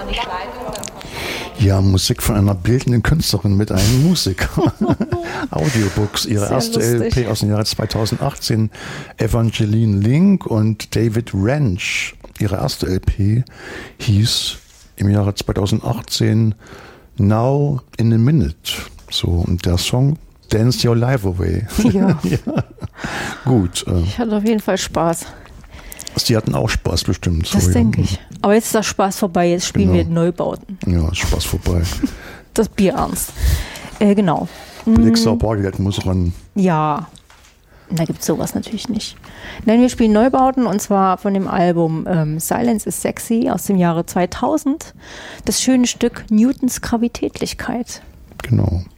Ja, Musik von einer bildenden Künstlerin mit einem Musiker. Audiobooks, ihre Sehr erste lustig. LP aus dem Jahre 2018, Evangeline Link und David Ranch. Ihre erste LP hieß im Jahre 2018 Now in a Minute. So, und der Song Dance Your Life Away. Ja. Ja. Gut. Ich hatte auf jeden Fall Spaß. Sie hatten auch Spaß bestimmt. Das So, denke ja. ich. Aber jetzt ist der Spaß vorbei. Jetzt spielen Genau. wir Neubauten. Ja, ist Spaß vorbei. Das Bier ernst. Genau. Blixer Bargeld muss ran. Ja, da gibt es sowas natürlich nicht. Nein, wir spielen Neubauten und zwar von dem Album Silence is Sexy aus dem Jahre 2000. Das schöne Stück Newtons Gravitätlichkeit. Genau.